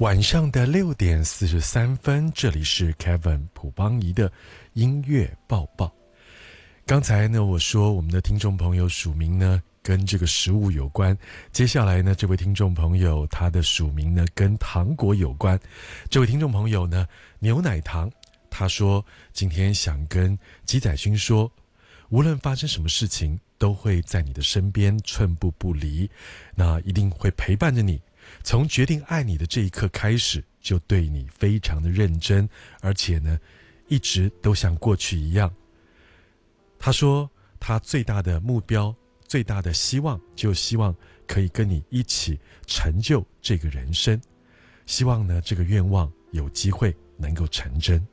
晚上的6:43，这里是 Kevin 朴邦仪的音乐报报。刚才呢，我说我们的听众朋友署名呢跟这个食物有关，接下来呢，这位听众朋友他的署名呢跟糖果有关。这位听众朋友呢，牛奶糖，他说今天想跟鸡仔勋说，无论发生什么事情，都会在你的身边寸步不离，那一定会陪伴着你。从决定爱你的这一刻开始，就对你非常的认真，而且呢，一直都像过去一样。他说他最大的目标，最大的希望，就希望可以跟你一起成就这个人生，希望呢这个愿望有机会能够成真。